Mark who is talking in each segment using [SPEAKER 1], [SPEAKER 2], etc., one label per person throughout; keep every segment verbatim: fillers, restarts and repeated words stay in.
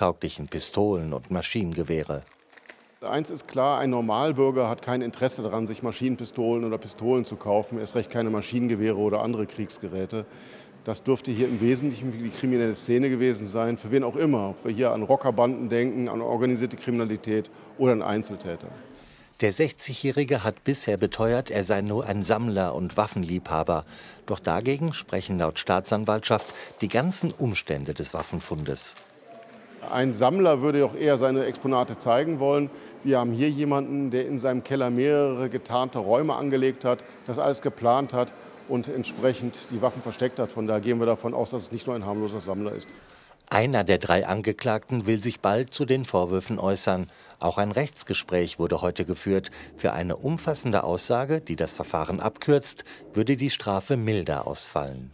[SPEAKER 1] kriegstauglichen Pistolen und Maschinengewehre.
[SPEAKER 2] Eins ist klar, ein Normalbürger hat kein Interesse daran, sich Maschinenpistolen oder Pistolen zu kaufen, erst recht keine Maschinengewehre oder andere Kriegsgeräte. Das dürfte hier im Wesentlichen die kriminelle Szene gewesen sein, für wen auch immer, ob wir hier an Rockerbanden denken, an organisierte Kriminalität oder an Einzeltäter.
[SPEAKER 1] Der sechzigjährige hat bisher beteuert, er sei nur ein Sammler und Waffenliebhaber. Doch dagegen sprechen laut Staatsanwaltschaft die ganzen Umstände des Waffenfundes.
[SPEAKER 2] Ein Sammler würde auch eher seine Exponate zeigen wollen. Wir haben hier jemanden, der in seinem Keller mehrere getarnte Räume angelegt hat, das alles geplant hat und entsprechend die Waffen versteckt hat. Von daher gehen wir davon aus, dass es nicht nur ein harmloser Sammler ist.
[SPEAKER 1] Einer der drei Angeklagten will sich bald zu den Vorwürfen äußern. Auch ein Rechtsgespräch wurde heute geführt. Für eine umfassende Aussage, die das Verfahren abkürzt, würde die Strafe milder ausfallen.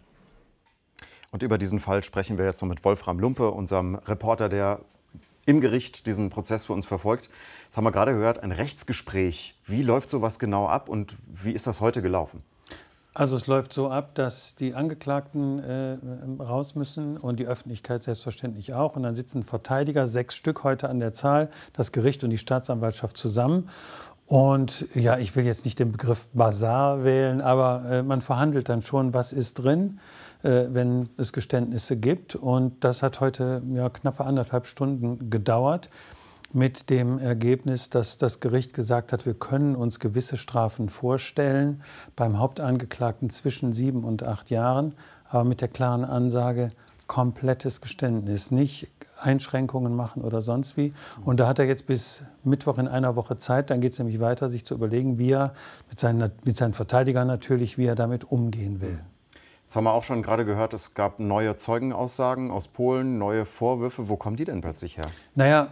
[SPEAKER 3] Und über diesen Fall sprechen wir jetzt noch mit Wolfram Lumpe, unserem Reporter, der im Gericht diesen Prozess für uns verfolgt. Jetzt haben wir gerade gehört, ein Rechtsgespräch. Wie läuft sowas genau ab und wie ist das heute gelaufen?
[SPEAKER 4] Also es läuft so ab, dass die Angeklagten äh, raus müssen und die Öffentlichkeit selbstverständlich auch. Und dann sitzen Verteidiger, sechs Stück heute an der Zahl, das Gericht und die Staatsanwaltschaft zusammen. Und ja, ich will jetzt nicht den Begriff Basar wählen, aber äh, man verhandelt dann schon, was ist drin, äh, wenn es Geständnisse gibt. Und das hat heute ja, knappe anderthalb Stunden gedauert. Mit dem Ergebnis, dass das Gericht gesagt hat, wir können uns gewisse Strafen vorstellen, beim Hauptangeklagten zwischen sieben und acht Jahren, aber mit der klaren Ansage, komplettes Geständnis, nicht Einschränkungen machen oder sonst wie. Und da hat er jetzt bis Mittwoch in einer Woche Zeit, dann geht es nämlich weiter, sich zu überlegen, wie er mit seinen, mit seinen Verteidigern natürlich, wie er damit umgehen will.
[SPEAKER 3] Jetzt haben wir auch schon gerade gehört, es gab neue Zeugenaussagen aus Polen, neue Vorwürfe. Wo kommen die denn plötzlich her?
[SPEAKER 4] Naja,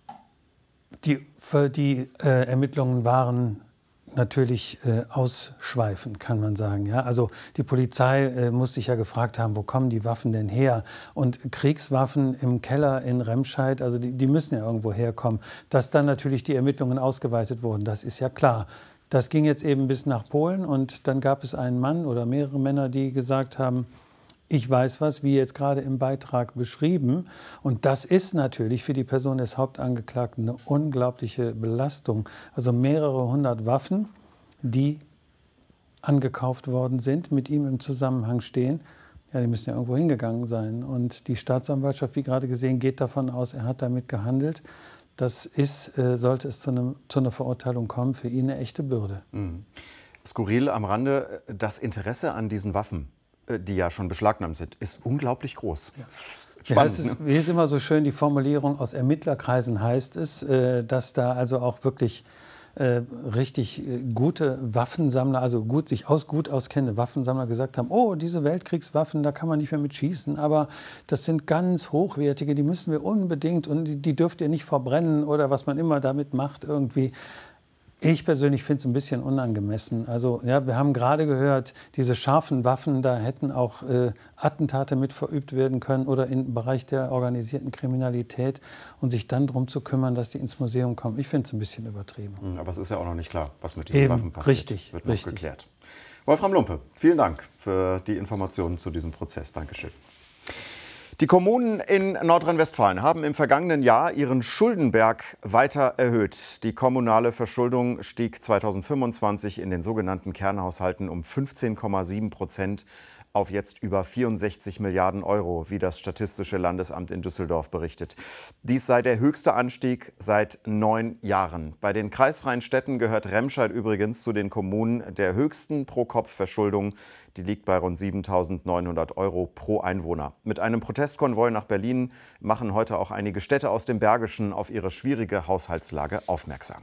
[SPEAKER 4] Die, die äh, Ermittlungen waren natürlich äh, ausschweifend, kann man sagen. Ja? Also die Polizei äh, muss sich ja gefragt haben, wo kommen die Waffen denn her? Und Kriegswaffen im Keller in Remscheid, also die, die müssen ja irgendwo herkommen. Dass dann natürlich die Ermittlungen ausgeweitet wurden, das ist ja klar. Das ging jetzt eben bis nach Polen und dann gab es einen Mann oder mehrere Männer, die gesagt haben, ich weiß was, wie jetzt gerade im Beitrag beschrieben. Und das ist natürlich für die Person des Hauptangeklagten eine unglaubliche Belastung. Also mehrere hundert Waffen, die angekauft worden sind, mit ihm im Zusammenhang stehen. Ja, die müssen ja irgendwo hingegangen sein. Und die Staatsanwaltschaft, wie gerade gesehen, geht davon aus, er hat damit gehandelt. Das ist, äh, sollte es zu, einem, zu einer Verurteilung kommen, für ihn eine echte Bürde.
[SPEAKER 3] Mhm. Skurril am Rande, das Interesse an diesen Waffen, die ja schon beschlagnahmt sind, ist unglaublich groß.
[SPEAKER 4] Ja.
[SPEAKER 3] Spannend,
[SPEAKER 4] ja, es ist,
[SPEAKER 3] ne?
[SPEAKER 4] Wie ist immer so schön die Formulierung, aus Ermittlerkreisen heißt es, dass da also auch wirklich äh, richtig gute Waffensammler, also gut, sich aus, gut auskennende Waffensammler gesagt haben, oh, diese Weltkriegswaffen, da kann man nicht mehr mit schießen, aber das sind ganz hochwertige, die müssen wir unbedingt und die, die dürft ihr nicht verbrennen oder was man immer damit macht irgendwie. Ich persönlich finde es ein bisschen unangemessen. Also ja, wir haben gerade gehört, diese scharfen Waffen, da hätten auch äh, Attentate mit verübt werden können oder im Bereich der organisierten Kriminalität und sich dann darum zu kümmern, dass die ins Museum kommen. Ich finde es ein bisschen übertrieben.
[SPEAKER 3] Aber es ist ja auch noch nicht klar, was mit diesen
[SPEAKER 4] Eben,
[SPEAKER 3] Waffen passiert.
[SPEAKER 4] Richtig,
[SPEAKER 3] wird noch
[SPEAKER 4] richtig.
[SPEAKER 3] geklärt. Wolfram Lumpe, vielen Dank für die Informationen zu diesem Prozess. Dankeschön. Die Kommunen in Nordrhein-Westfalen haben im vergangenen Jahr ihren Schuldenberg weiter erhöht. Die kommunale Verschuldung stieg zweitausendfünfundzwanzig in den sogenannten Kernhaushalten um fünfzehn Komma sieben Prozent auf jetzt über vierundsechzig Milliarden Euro, wie das Statistische Landesamt in Düsseldorf berichtet. Dies sei der höchste Anstieg seit neun Jahren. Bei den kreisfreien Städten gehört Remscheid übrigens zu den Kommunen der höchsten Pro-Kopf-Verschuldung. Die liegt bei rund siebentausendneunhundert Euro pro Einwohner. Mit einem Protestkonvoi nach Berlin machen heute auch einige Städte aus dem Bergischen auf ihre schwierige Haushaltslage aufmerksam.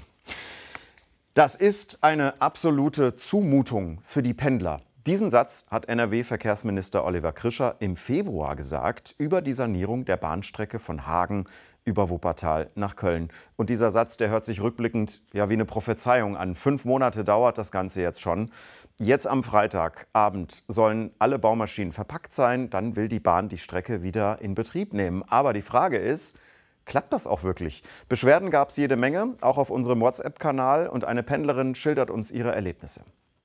[SPEAKER 3] Das ist eine absolute Zumutung für die Pendler. Diesen Satz hat N R W-Verkehrsminister Oliver Krischer im Februar gesagt über die Sanierung der Bahnstrecke von Hagen über Wuppertal nach Köln. Und dieser Satz, der hört sich rückblickend ja wie eine Prophezeiung an. Fünf Monate dauert das Ganze jetzt schon. Jetzt am Freitagabend sollen alle Baumaschinen verpackt sein. Dann will die Bahn die Strecke wieder in Betrieb nehmen. Aber die Frage ist, klappt das auch wirklich? Beschwerden gab es jede Menge, auch auf unserem WhatsApp-Kanal. Und eine Pendlerin schildert uns ihre Erlebnisse.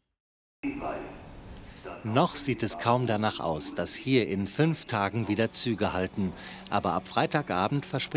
[SPEAKER 1] Noch sieht es kaum danach aus, dass hier in fünf Tagen wieder Züge halten. Aber ab Freitagabend verspricht